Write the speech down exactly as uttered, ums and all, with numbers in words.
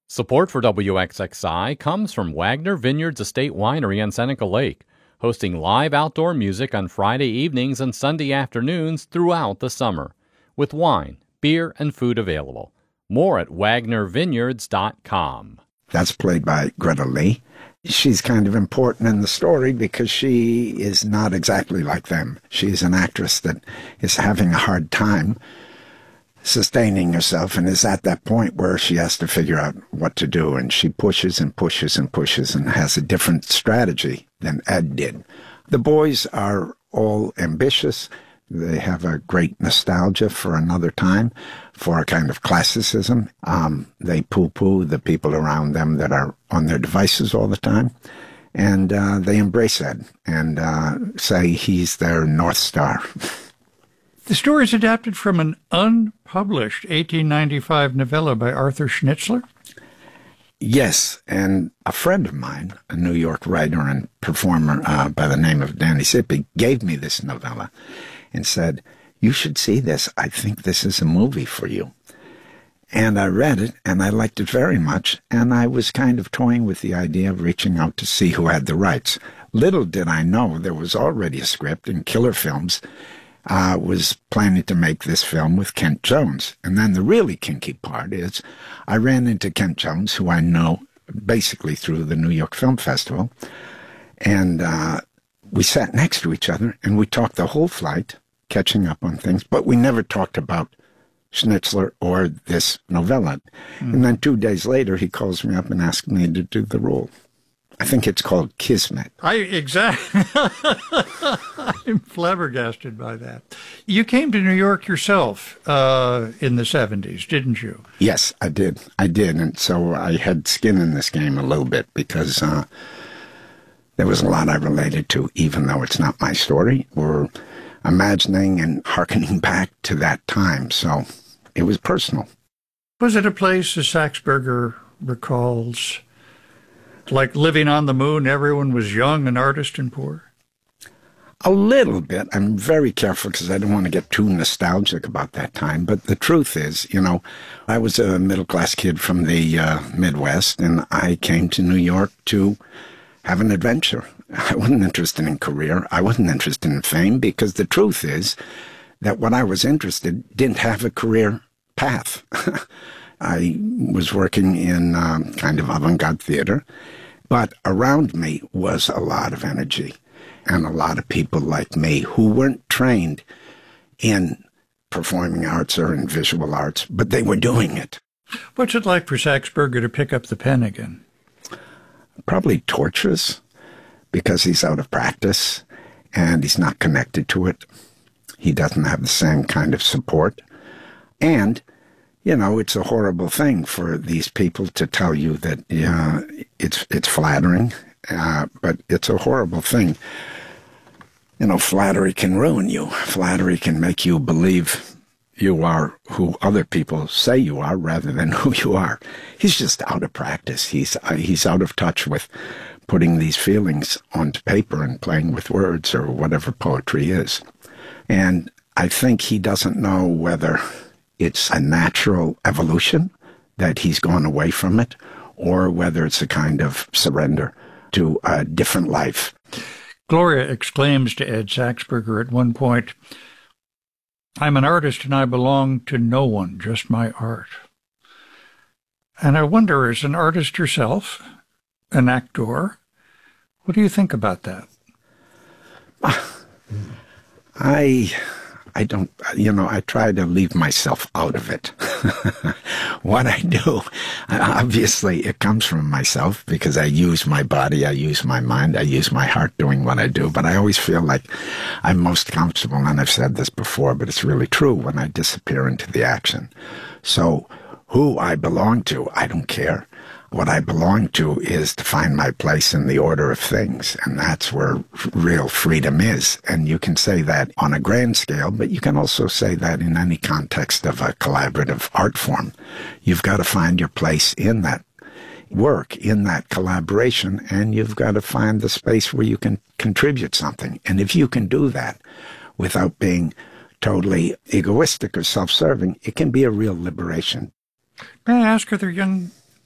Support for W X X I comes from Wagner Vineyards Estate Winery on Seneca Lake, hosting live outdoor music on Friday evenings and Sunday afternoons throughout the summer, with wine, beer, and food available. More at wagner vineyards dot com. That's played by Greta Lee. She's kind of important in the story because she is not exactly like them. She's an actress that is having a hard time sustaining herself and is at that point where she has to figure out what to do, and she pushes and pushes and pushes and has a different strategy than Ed did. The boys are all ambitious. They have a great nostalgia for another time, for a kind of classicism. Um, they poo-poo the people around them that are on their devices all the time, and uh, they embrace Ed and uh, say he's their North Star. The story is adapted from an unpublished eighteen ninety-five novella by Arthur Schnitzler. Yes, and a friend of mine, a New York writer and performer uh, by the name of Danny Sippy, gave me this novella and said, "You should see this. I think this is a movie for you." And I read it, and I liked it very much, and I was kind of toying with the idea of reaching out to see who had the rights. Little did I know there was already a script, and Killer Films Uh, was planning to make this film with Kent Jones. And then the really kinky part is I ran into Kent Jones, who I know basically through the New York Film Festival, and uh, we sat next to each other, and we talked the whole flight, catching up on things, but we never talked about Schnitzler or this novella. Mm. And then two days later, he calls me up and asks me to do the role. I think it's called Kismet. I exactly. I'm flabbergasted by that. You came to New York yourself uh, in the seventies, didn't you? Yes, I did. I did. And so I had skin in this game a little bit because uh, there was a lot I related to, even though it's not my story, or imagining and hearkening back to that time. So it was personal. Was it a place, as Saxberger recalls, like living on the moon, everyone was young and artist and poor? A little bit. I'm very careful because I don't want to get too nostalgic about that time. But the truth is, you know, I was a middle-class kid from the uh, Midwest, and I came to New York to have an adventure. I wasn't interested in career. I wasn't interested in fame, because the truth is that what I was interested in didn't have a career path. I was working in um, kind of avant-garde theater, but around me was a lot of energy and a lot of people like me who weren't trained in performing arts or in visual arts, but they were doing it. What's it like for Saxberger to pick up the pen again? Probably torturous, because he's out of practice and he's not connected to it. He doesn't have the same kind of support. And you know, it's a horrible thing for these people to tell you that uh, it's it's flattering, uh, but it's a horrible thing. You know, flattery can ruin you. Flattery can make you believe you are who other people say you are rather than who you are. He's just out of practice. He's uh, he's out of touch with putting these feelings onto paper and playing with words or whatever poetry is. And I think he doesn't know whether it's a natural evolution that he's gone away from it, or whether it's a kind of surrender to a different life. Gloria exclaims to Ed Saxberger at one point, "I'm an artist and I belong to no one, just my art." And I wonder, as an artist yourself, an actor, what do you think about that? I... I don't, you know, I try to leave myself out of it. What I do, obviously, it comes from myself because I use my body, I use my mind, I use my heart doing what I do. But I always feel like I'm most comfortable, and I've said this before, but it's really true, when I disappear into the action. So who I belong to, I don't care. What I belong to is to find my place in the order of things, and that's where real freedom is. And you can say that on a grand scale, but you can also say that in any context of a collaborative art form. You've got to find your place in that work, in that collaboration, and you've got to find the space where you can contribute something. And if you can do that without being totally egoistic or self-serving, it can be a real liberation. May I ask, are there young